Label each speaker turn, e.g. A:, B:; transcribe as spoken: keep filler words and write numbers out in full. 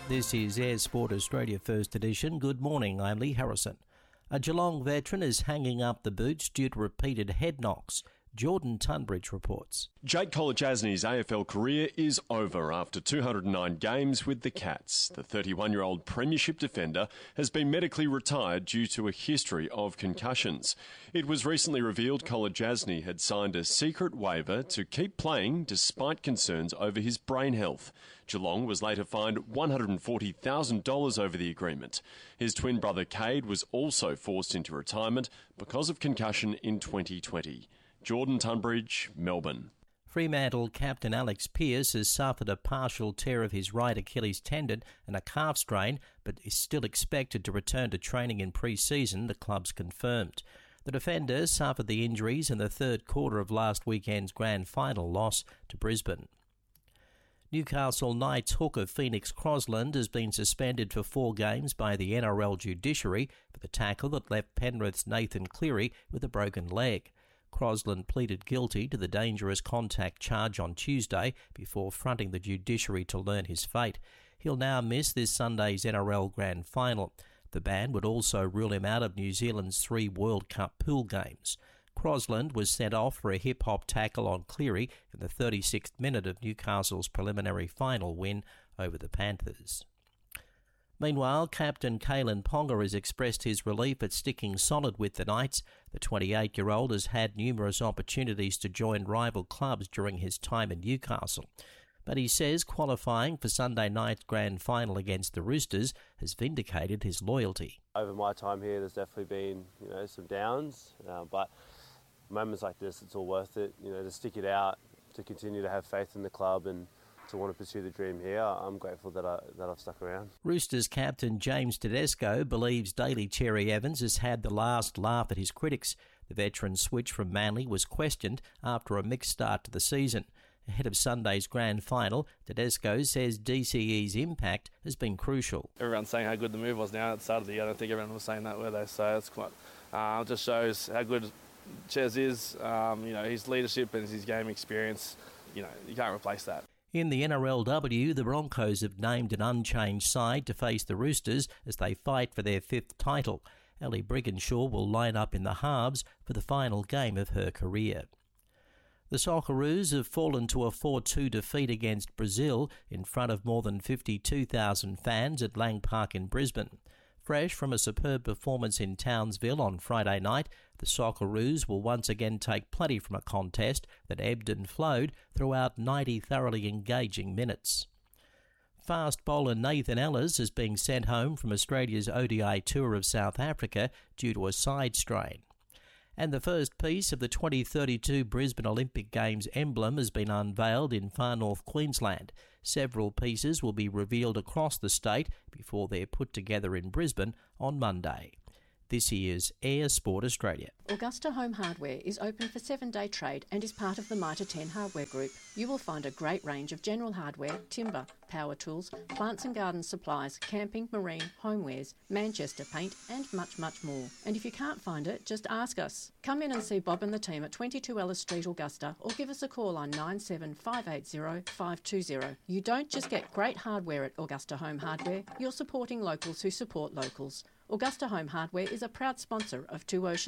A: This is Air Sport Australia First Edition. Good morning, I'm Lee Harrison. A Geelong veteran is hanging up the boots due to repeated head knocks. Jordan Tunbridge reports.
B: Jake Kolodjasny's A F L career is over after two hundred nine games with the Cats. The thirty-one-year-old premiership defender has been medically retired due to a history of concussions. It was recently revealed Kolodjasny had signed a secret waiver to keep playing despite concerns over his brain health. Geelong was later fined one hundred forty thousand dollars over the agreement. His twin brother Cade was also forced into retirement because of concussion in twenty twenty. Jordan Tunbridge, Melbourne.
A: Fremantle captain Alex Pearce has suffered a partial tear of his right Achilles tendon and a calf strain, but is still expected to return to training in pre-season, the club's confirmed. The defender suffered the injuries in the third quarter of last weekend's grand final loss to Brisbane. Newcastle Knights hooker Phoenix Crosland has been suspended for four games by the N R L judiciary for the tackle that left Penrith's Nathan Cleary with a broken leg. Crosland pleaded guilty to the dangerous contact charge on Tuesday before fronting the judiciary to learn his fate. He'll now miss this Sunday's N R L Grand Final. The ban would also rule him out of New Zealand's three World Cup pool games. Crosland was sent off for a hip-hop tackle on Cleary in the thirty-sixth minute of Newcastle's preliminary final win over the Panthers. Meanwhile, Captain Kalen Ponga has expressed his relief at sticking solid with the Knights. The twenty-eight-year-old has had numerous opportunities to join rival clubs during his time in Newcastle. But he says qualifying for Sunday night's grand final against the Roosters has vindicated his loyalty.
C: Over my time here, there's definitely been, you know, some downs, uh, but moments like this, it's all worth it. You know, to stick it out, to continue to have faith in the club and to want to pursue the dream here. I'm grateful that, I, that I've stuck around.
A: Roosters captain James Tedesco believes Daly Cherry Evans has had the last laugh at his critics. The veteran's switch from Manly was questioned after a mixed start to the season. Ahead of Sunday's grand final, Tedesco says D C E's impact has been crucial.
D: Everyone's saying how good the move was now at the start of the year. I don't think everyone was saying that, were they? So it's quite, uh, it just shows how good Ches is. Um, you know, his leadership and his game experience, you know, you can't replace that.
A: In the N R L W, the Broncos have named an unchanged side to face the Roosters as they fight for their fifth title. Ellie Brigginshaw will line up in the halves for the final game of her career. The Socceroos have fallen to a four two defeat against Brazil in front of more than fifty-two thousand fans at Lang Park in Brisbane. Fresh from a superb performance in Townsville on Friday night, the Socceroos will once again take plenty from a contest that ebbed and flowed throughout ninety thoroughly engaging minutes. Fast bowler Nathan Ellis is being sent home from Australia's O D I tour of South Africa due to a side strain. And the first piece of the twenty thirty-two Brisbane Olympic Games emblem has been unveiled in far north Queensland. Several pieces will be revealed across the state before they're put together in Brisbane on Monday. This is Air Sport Australia.
E: Augusta Home Hardware is open for seven-day trade and is part of the Mitre ten Hardware Group. You will find a great range of general hardware, timber, power tools, plants and garden supplies, camping, marine, homewares, Manchester paint and much, much more. And if you can't find it, just ask us. Come in and see Bob and the team at twenty-two Ellis Street, Augusta, or give us a call on nine seven five eight zero five two zero. You don't just get great hardware at Augusta Home Hardware, you're supporting locals who support locals. Augusta Home Hardware is a proud sponsor of Two Oceans